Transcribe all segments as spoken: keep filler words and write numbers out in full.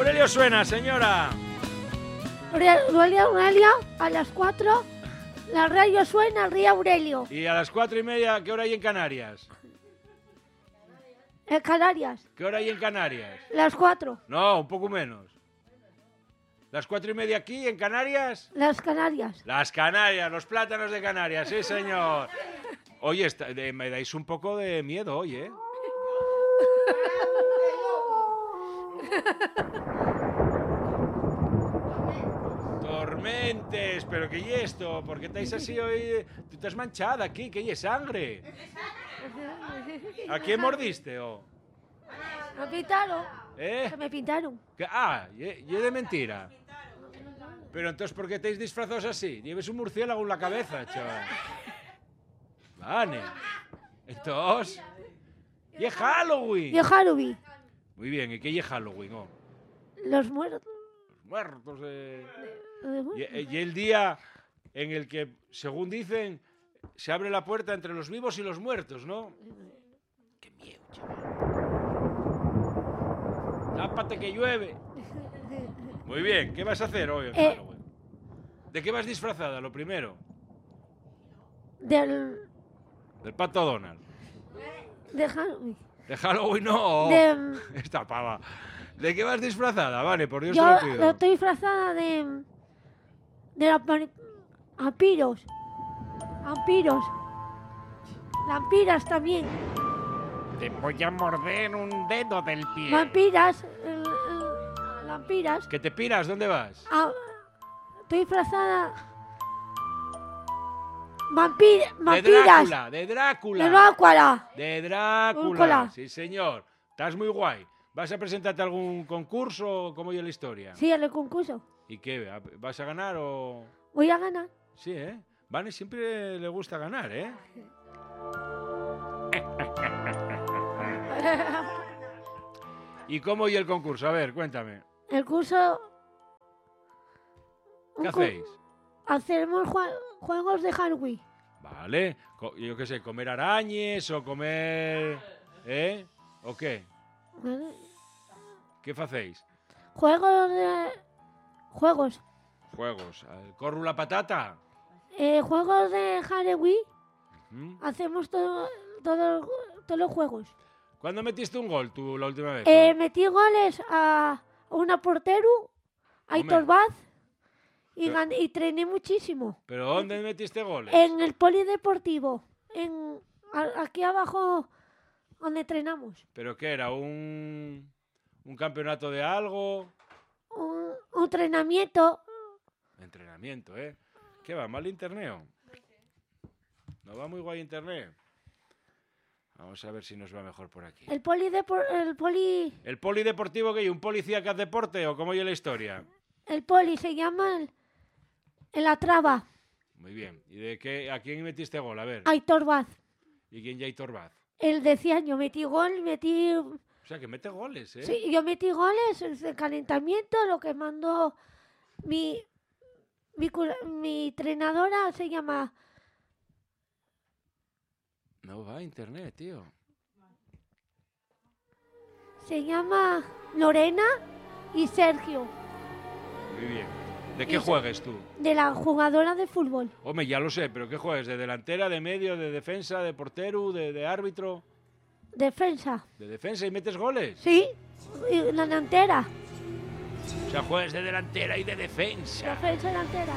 Aurelio suena, señora. Aurelio, Aurelio, a las cuatro, la radio suena, ríe Aurelio. Y a las cuatro y media, ¿qué hora hay en Canarias? En Canarias. ¿Qué hora hay en Canarias? Las cuatro. No, un poco menos. ¿Las cuatro y media aquí, en Canarias? Las Canarias. Las Canarias, los plátanos de Canarias, sí, señor. Oye, está, de, me dais un poco de miedo hoy, ¿eh? Tormentes, pero ¿qué es esto? ¿Por qué estáis así hoy? Tú estás manchada aquí, ¿qué es sangre? ¿A quién mordiste, o? Oh? Me pintaron. ¿Eh? Que me pintaron. ¿Qué? Ah, y es de mentira. Pero entonces, ¿por qué estáis disfrazados así? Lleves un murciélago en la cabeza, chaval. Vale. Entonces, ¿y es Halloween? Y Halloween. Muy bien, ¿y qué es Halloween? Oh? Los muertos. Los muertos. Eh... Los y, y el día en el que, según dicen, se abre la puerta entre los vivos y los muertos, ¿no? Qué miedo, chaval. Tápate que llueve. Muy bien, ¿qué vas a hacer hoy en eh, Halloween? ¿De qué vas disfrazada, lo primero? Del... Del Pato Donald. De Halloween. De Halloween no. De... Esta pava. ¿De qué vas disfrazada? Vale, por Dios Yo te lo pido. Yo estoy disfrazada de... De la... Vampiros. Vampiros. Vampiras también. Te voy a morder un dedo del pie. Vampiras. Eh, eh, vampiras. ¿Que te piras? ¿Dónde vas? Ah, estoy disfrazada... Vampir, vampiras. De Drácula, de Drácula. De Drácula. De Drácula. Drácula. Sí, señor. Estás muy guay. ¿Vas a presentarte a algún concurso o cómo es la historia? Sí, en el concurso. ¿Y qué? ¿Vas a ganar o...? Voy a ganar. Sí, ¿eh? Vane siempre le gusta ganar, ¿eh? ¿Y cómo y el concurso? A ver, cuéntame. El curso... ¿Qué hacéis? Hacemos jue juegos de Halloween. Vale. Yo qué sé, comer arañes o comer... ¿Eh? ¿O qué? ¿Vale? ¿Qué hacéis? Juegos de... Juegos. Juegos. ¿Corru la patata? Eh, juegos de Halloween. ¿Mm? Hacemos todo, todo, todos los juegos. ¿Cuándo metiste un gol tú la última vez? Eh, metí goles a una portero, a Aitor Vaz, y, Pero, y trené muchísimo. ¿Pero dónde metiste goles? En el polideportivo, en, a, aquí abajo donde entrenamos. ¿Pero qué era? ¿Un, un campeonato de algo? Un, un entrenamiento. Entrenamiento, ¿eh? ¿Qué va? ¿Mal internet? ¿No va muy guay internet? Vamos a ver si nos va mejor por aquí. El polidepor, el poli... ¿El polideportivo qué hay? ¿Un policía que hace deporte o cómo oye la historia? El poli se llama el, el La Traba. Muy bien. ¿Y de qué? ¿A quién metiste gol? A ver. Aitor Vaz. ¿Y quién ya Aitor Vaz? El decía, yo metí gol, metí... O sea, que mete goles, ¿eh? Sí, yo metí goles, el calentamiento, lo que mandó mi, mi, mi entrenadora se llama... No va a internet, tío. Se llama Lorena y Sergio. Muy bien. ¿De qué juegues tú? De la jugadora de fútbol. Hombre, ya lo sé, pero ¿qué juegues? ¿De delantera, de medio, de defensa, de portero, de, de árbitro? Defensa. ¿De defensa y metes goles? Sí, y la delantera. O sea, juegas de delantera y de defensa. Defensa y delantera.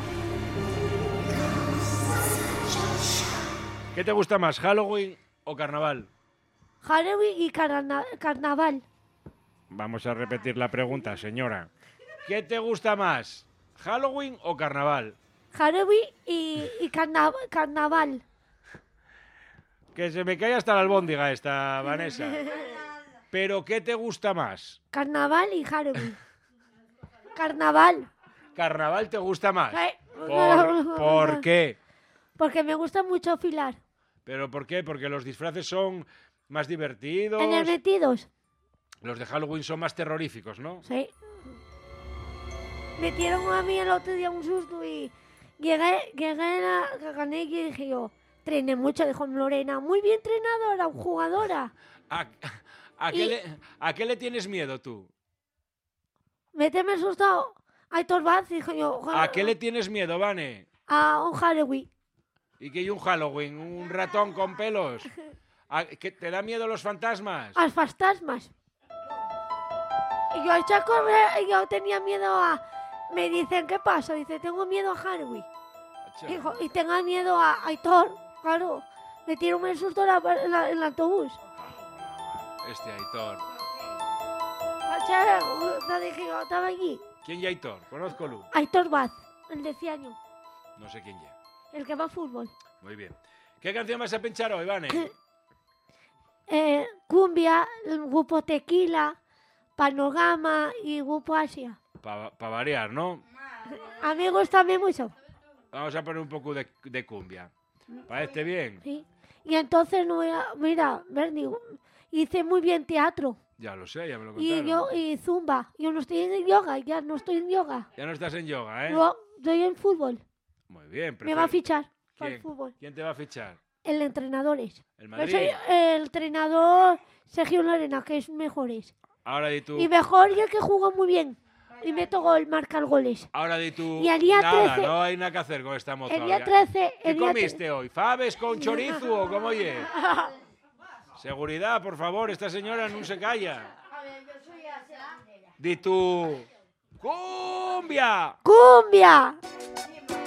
¿Qué te gusta más, Halloween o carnaval? Halloween y carna carnaval. Vamos a repetir la pregunta, señora. ¿Qué te gusta más, Halloween o carnaval? Halloween y, y carna carnaval. Que se me cae hasta la albóndiga esta, Vanessa. ¿Pero qué te gusta más? Carnaval y Halloween. Carnaval. ¿Carnaval te gusta más? Sí. ¿Por, ¿por qué? Porque me gusta mucho filar. ¿Pero por qué? Porque los disfraces son más divertidos. En el metidos. Los de Halloween son más terroríficos, ¿no? Sí. Metieron a mí el otro día un susto y llegué, llegué a la gané y dije yo, trené mucho, dijo Lorena, muy bien entrenadora, jugadora. ¿A, a, Y- qué, le, ¿A qué le tienes miedo tú? méteme susto a Aitor Vaz, dije yo. ¿A qué le tienes miedo, Vane? A un Halloween. ¿Y qué hay un Halloween? ¿Un ratón con pelos? ¿A- ¿Qué, ¿Te da miedo los fantasmas? A los fantasmas. Y yo eché a correr y yo tenía miedo a... Me dicen, ¿qué pasa? Dice, tengo miedo a Halloween. Dijo, y tenga miedo a Aitor. Claro, me tiro un susto en, la- en la- en el autobús. Este Aitor. Ayer, te dije yo, estaba allí. ¿Quién ya Aitor? Conozco-lo. Aitor Vaz, el de Ciaño, No sé quién ya. el que va a fútbol. Muy bien. ¿Qué canción vas a pinchar hoy, Vane? Eh, cumbia, el grupo Tequila, Panorama y grupo Asia. Para variar, ¿no? A mí me gusta mucho. Vamos a poner un poco de, de cumbia. ¿Parece bien? Sí. Y entonces, no era, mira, Bernie, hice muy bien teatro. Ya lo sé, ya me lo Y contaron. yo, y zumba. Yo no estoy en yoga, ya no estoy en yoga. Ya no estás en yoga, ¿eh? No, estoy en fútbol. Muy bien. Me va a prefiero- fichar para el ¿Quién? fútbol. ¿Quién te va a fichar? El entrenador es. ¿El Yo Madrid? soy el entrenador Sergio Lorena, que es mejores. Ahora di tú. Y mejor y el que jugó muy bien. Y meto gol, marca goles. Ahora di tú. Y al día Nada, trece no hay nada que hacer con esta moza. El día oiga. trece... ¿Qué El día comiste hoy? ¿Faves con chorizo o cómo oye? Seguridad, por favor, esta señora no se calla. Di tú. ¡Cumbia! ¡Cumbia!